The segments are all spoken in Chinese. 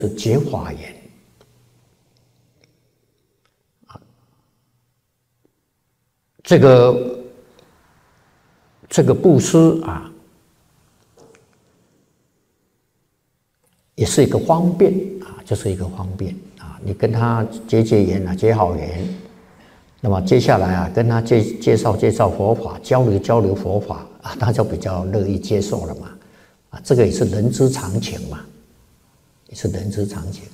是结法缘这个布施啊，也是一个方便啊，就是一个方便啊。你跟他结缘啊，结好缘，那么接下来啊，跟他介绍佛法，交流佛法啊，他就比较乐意接受了嘛。啊，这个也是人之常情嘛，也是人之常情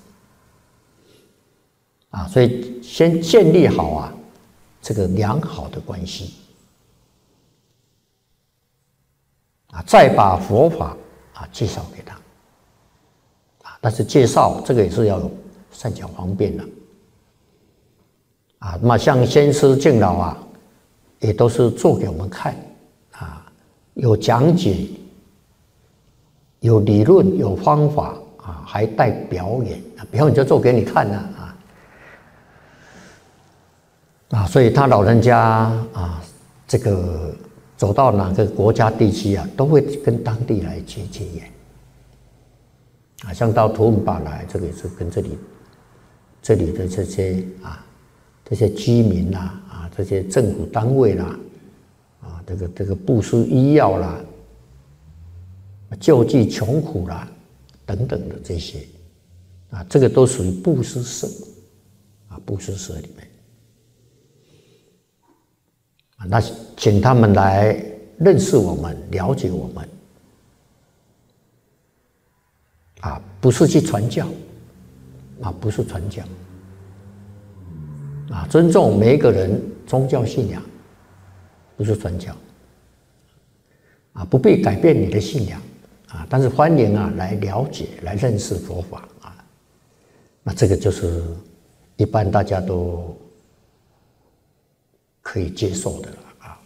啊。所以先建立好啊这个良好的关系啊，再把佛法啊介绍给他啊。但是介绍这个也是要有善巧方便的啊。那么像先师敬老啊，也都是做给我们看啊，有讲解。有理论，有方法啊，还带表演啊，表演就做给你看了啊，所以他老人家啊，这个走到哪个国家地区啊，都会跟当地来结缘啊，像到图文巴来，这个也是跟这里的这些居民啦啊，这些政府单位啦啊，这个布施医药啦。救济穷苦啦，等等的这些啊，这个都属于布施社啊，布施社里面啊，那请他们来认识我们，了解我们啊，不是去传教啊，不是传教啊，尊重每一个人宗教信仰，不是传教啊，不必改变你的信仰。啊，但是欢迎啊来了解、来认识佛法啊，那这个就是一般大家都可以接受的了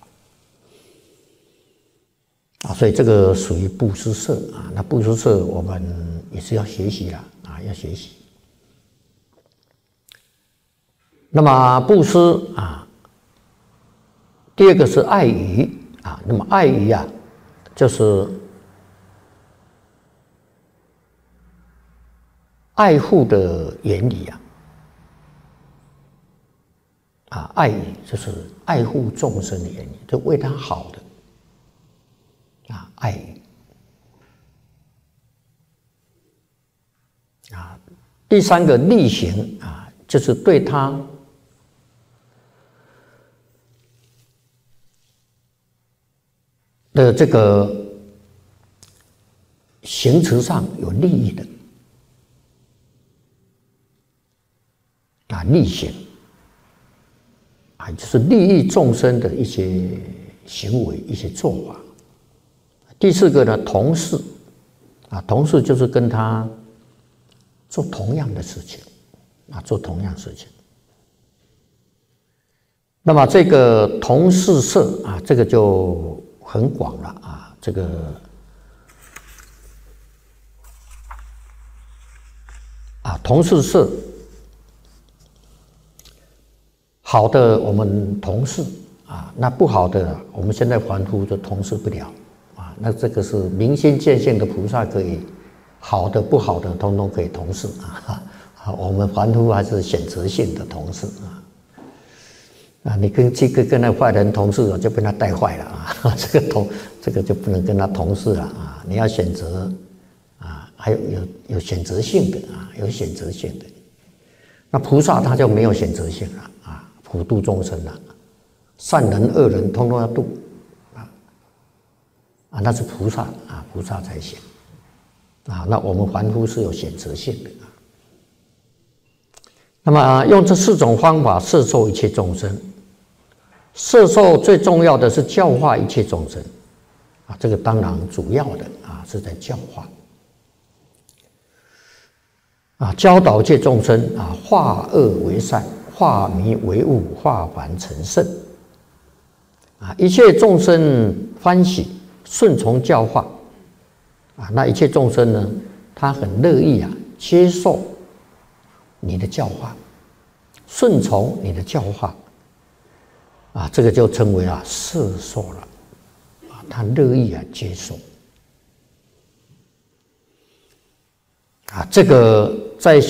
啊，所以这个属于布施社啊。那布施社我们也是要学习啦啊，要学习。那么布施啊，第二个是爱语啊。那么爱语啊，就是爱护的原理啊，爱语就是爱护众生的原理，就为他好的啊，爱语啊。第三个力行啊，就是对他的这个行持上有利益的。啊，力行啊，就是利益众生的一些行为、一些做法。第四个呢，同事啊，同事就是跟他做同样的事情啊，做同样事情。那么这个同事社啊，这个就很广了啊，这个啊，同事社。好的，我们同事啊，那不好的，我们现在凡夫就同事不了啊。那这个是明心见性的菩萨可以，好的不好的通通可以同事啊。我们凡夫还是选择性的同事啊。你跟那坏人同事，就被他带坏了啊。这个就不能跟他同事了啊。你要选择啊，还有选择性的啊，有选择性的。那菩萨他就没有选择性了。普度众生了，善人恶人通通要度啊，那是菩萨啊，菩萨才行啊。那我们凡夫是有选择性的啊。那么用这4种方法摄受一切众生，摄受最重要的是教化一切众生啊，这个当然主要的啊是在教化啊，教导一切众生啊，化恶为善。化迷为悟，化凡成圣啊！一切众生欢喜顺从教化啊，那一切众生呢，他很乐意啊接受你的教化，顺从你的教化啊，这个就称为摄受了啊，他乐意接受啊，这个在